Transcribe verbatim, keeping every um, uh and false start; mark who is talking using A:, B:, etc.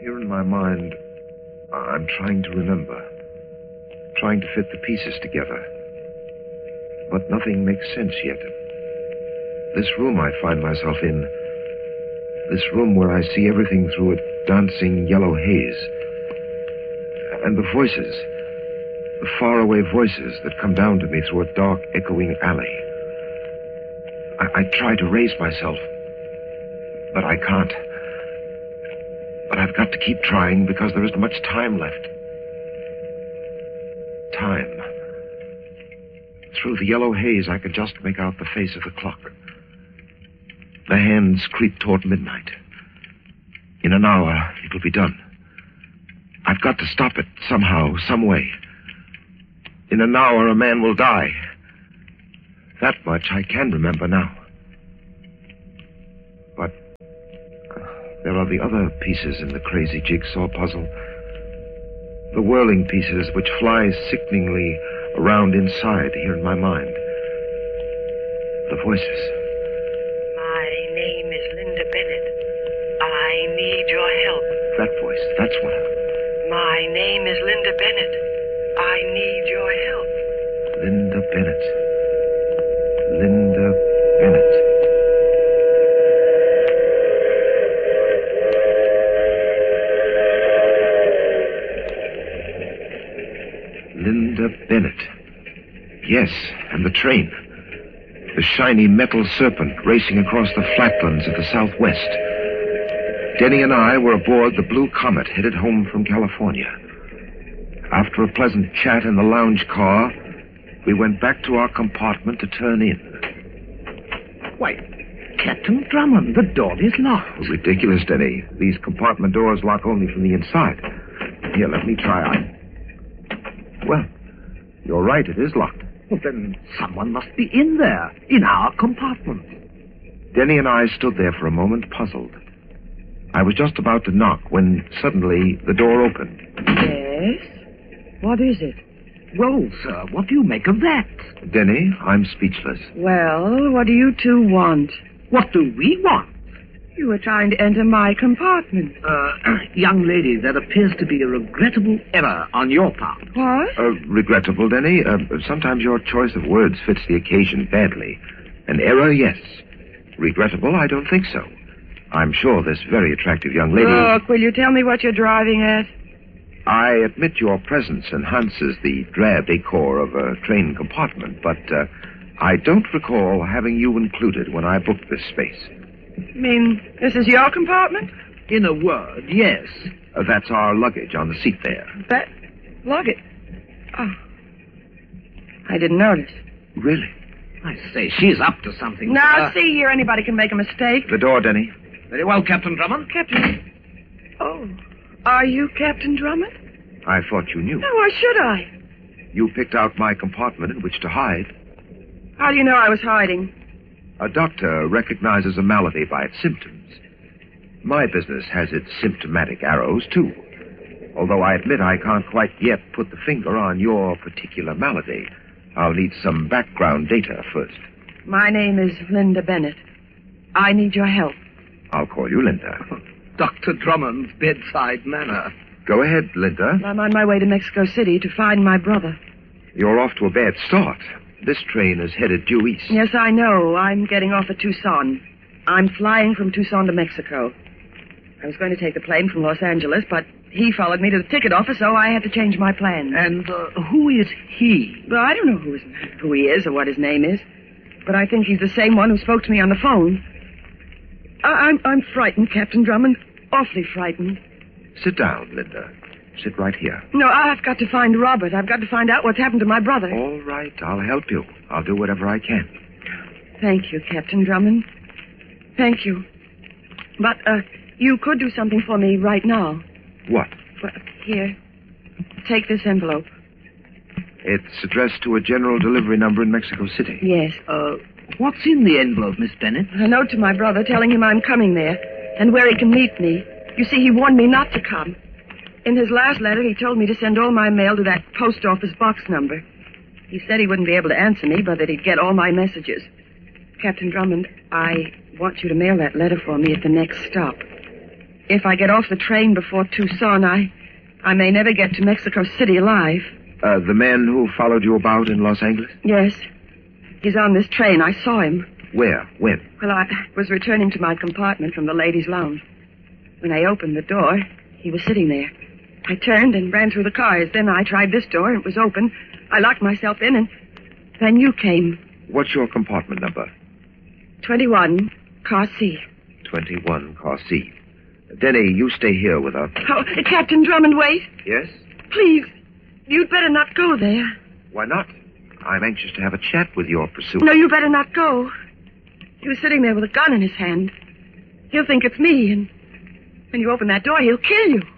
A: Here in my mind, I'm trying to remember. Trying to fit the pieces together. But nothing makes sense yet. This room I find myself in, this room where I see everything through a dancing yellow haze. And the voices, the faraway voices that come down to me through a dark, echoing alley. I, I try to raise myself, but I can't. But I've got to keep trying because there isn't much time left. Time. Through the yellow haze, I can just make out the face of the clock. The hands creep toward midnight. In an hour, it'll be done. I've got to stop it somehow, some way. In an hour, a man will die. That much I can remember now. But there are the other pieces in the crazy jigsaw puzzle. The whirling pieces which fly sickeningly around inside here in my mind. The voices.
B: My name is Linda Bennett. I need your help.
A: That voice, that's one of them.
B: My name is Linda Bennett. I need your help.
A: Linda Bennett. Linda Bennett. Linda Bennett. Yes, and the train. The shiny metal serpent racing across the flatlands of the southwest. Denny and I were aboard the Blue Comet headed home from California. After a pleasant chat in the lounge car, we went back to our compartment to turn in.
C: Why, Captain Drummond, the door is locked.
A: Ridiculous, Denny. These compartment doors lock only from the inside. Here, let me try. I... Well, you're right, it is locked.
C: Well, then someone must be in there, in our compartment.
A: Denny and I stood there for a moment, puzzled. I was just about to knock when suddenly the door opened.
D: Yes? What is it?
C: Well, sir, what do you make of that?
A: Denny, I'm speechless.
D: Well, what do you two want?
C: What do we want?
D: You were trying to enter my compartment.
C: Uh, young lady, there appears to be a regrettable error on your part.
D: What?
A: Uh, regrettable, Denny. Uh, sometimes your choice of words fits the occasion badly. An error, yes. Regrettable, I don't think so. I'm sure this very attractive young lady...
D: Look, will you tell me what you're driving at?
A: I admit your presence enhances the drab decor of a train compartment, but uh, I don't recall having you included when I booked this space.
D: You mean this is your compartment?
C: In a word, yes.
A: Uh, that's our luggage on the seat there.
D: That luggage? Oh. I didn't notice.
A: Really?
C: I say, she's up to something.
D: Now,
C: sir.
D: see here, anybody can make a mistake.
A: The door, Denny.
C: Very well, Captain Drummond.
D: Captain... Oh, are you Captain Drummond?
A: I thought you knew.
D: No, why should I?
A: You picked out my compartment in which to hide.
D: How do you know I was hiding?
A: A doctor recognizes a malady by its symptoms. My business has its symptomatic arrows, too. Although I admit I can't quite yet put the finger on your particular malady. I'll need some background data first.
D: My name is Linda Bennett. I need your help.
A: I'll call you Linda.
C: Doctor Drummond's bedside manner.
A: Go ahead, Linda.
D: I'm on my way to Mexico City to find my brother.
A: You're off to a bad start. This train is headed due east.
D: Yes, I know. I'm getting off at Tucson. I'm flying from Tucson to Mexico. I was going to take the plane from Los Angeles, but he followed me to the ticket office, so I had to change my plans.
C: And uh, who is he?
D: Well, I don't know who, is, who he is or what his name is, but I think he's the same one who spoke to me on the phone. I, I'm, I'm frightened, Captain Drummond. Awfully frightened.
A: Sit down, Linda. Sit right here.
D: No, I've got to find Robert. I've got to find out what's happened to my brother.
A: All right, I'll help you. I'll do whatever I can.
D: Thank you, Captain Drummond. Thank you. But, uh, you could do something for me right now.
A: What?
D: Well, here. Take this envelope.
A: It's addressed to a general delivery number in Mexico City.
D: Yes.
C: Uh, what's in the envelope, Miss Bennett?
D: A note to my brother telling him I'm coming there and where he can meet me. You see, he warned me not to come. In his last letter, he told me to send all my mail to that post office box number. He said he wouldn't be able to answer me, but that he'd get all my messages. Captain Drummond, I want you to mail that letter for me at the next stop. if I get off the train before Tucson, I, I may never get to Mexico City alive.
A: Uh, the man who followed you about in Los Angeles?
D: Yes. He's on this train. I saw him.
A: Where? When?
D: Well, I was returning to my compartment from the ladies' lounge. When I opened the door, he was sitting there. I turned and ran through the cars. Then I tried this door, and it was open. I locked myself in, and then you came.
A: What's your compartment number?
D: twenty-one, car C.
A: twenty-one, car C. Denny, you stay here with her.
D: Oh, Captain Drummond, wait.
A: Yes?
D: Please, you'd better not go there.
A: Why not? I'm anxious to have a chat with your pursuer.
D: No, you better not go. He was sitting there with a gun in his hand. He'll think it's me, and when you open that door, he'll kill you.